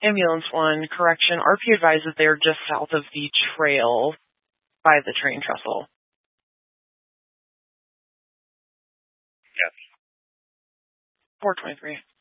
Ambulance 1, correction. RP advised that they're just south of the trail by the train trestle. Yes. 423.